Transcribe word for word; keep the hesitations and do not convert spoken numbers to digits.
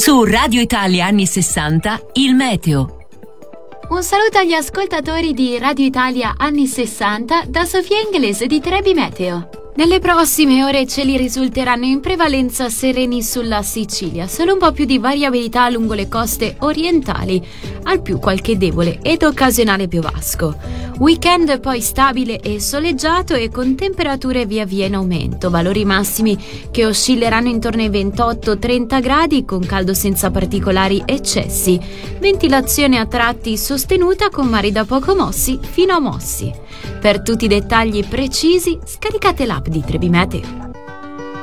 Su Radio Italia anni sessanta, il meteo. Un saluto agli ascoltatori di Radio Italia anni sessanta da Sofia Inglese di Trebi Meteo. Nelle prossime ore i cieli risulteranno in prevalenza sereni sulla Sicilia, solo un po' più di variabilità lungo le coste orientali, al più qualche debole ed occasionale piovasco. Weekend poi stabile e soleggiato e con temperature via via in aumento, valori massimi che oscilleranno intorno ai ventotto trenta gradi con caldo senza particolari eccessi, ventilazione a tratti sostenuta con mari da poco mossi fino a mossi. Per tutti i dettagli precisi scaricate l'app di Trebi Meteo.